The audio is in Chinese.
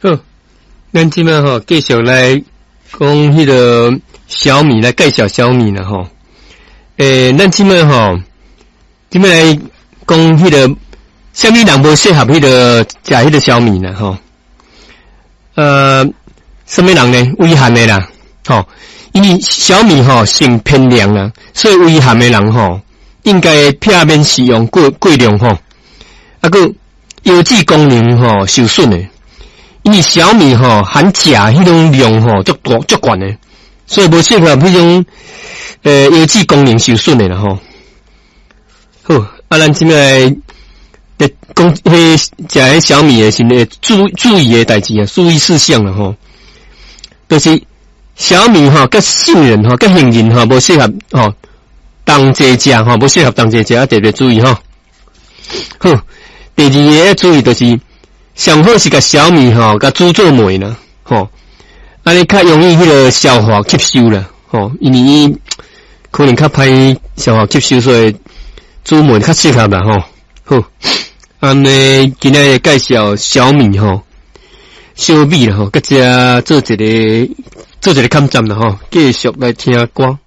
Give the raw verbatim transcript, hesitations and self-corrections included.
好，咱即摆吼继续来讲迄个小米，来介绍小米啦吼。诶、欸，咱即摆吼，即摆来讲迄个虾米人无适合迄个食迄个小米啦吼。呃，什么人呢？胃寒的啦，吼，因为小米吼性偏凉啦，所以胃寒的人吼应该避免使用过过量吼。啊个油脂功能吼受损的。因为小米吼含钾迄种量吼足大足悬的，所以无适合迄种呃油脂功能受损的啦吼。好，啊，咱即摆来讲迄食迄小米的是咧注注意的代志啊，注意事项啦吼。就是小米吼甲杏仁吼甲杏仁吼无适合吼当济食吼，无适合当济食啊，特别注意吼。好，第二个要注意就是。上好是甲小米吼，甲煮做糜啦，吼，安尼较容易迄个消化吸收啦，吼，因为伊可能较歹消化吸收，所以煮糜较适合啦，吼。好，安尼今日介绍小米吼，小米啦吼，甲只做一个做一个抗战啦吼，继续来听歌。